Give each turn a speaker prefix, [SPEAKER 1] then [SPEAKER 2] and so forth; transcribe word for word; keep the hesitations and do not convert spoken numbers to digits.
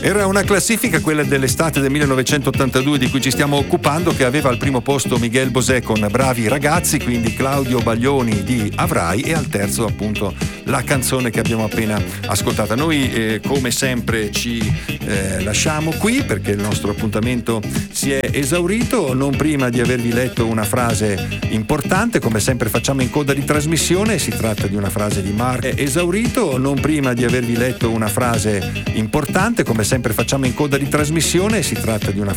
[SPEAKER 1] Era una classifica, quella dell'estate del millenovecentottantadue di cui ci stiamo occupando, che aveva al primo posto Miguel Bosé con Bravi ragazzi, quindi Claudio Baglioni di Avrai, e al terzo appunto la canzone che abbiamo appena ascoltata. Noi eh, come sempre ci eh, lasciamo qui perché il nostro appuntamento si è esaurito, non prima di avervi letto una frase importante, come sempre facciamo in coda di trasmissione. Si tratta di una frase di Mark. È esaurito, non prima di avervi letto una frase importante, come sempre facciamo in coda di trasmissione. Si tratta di una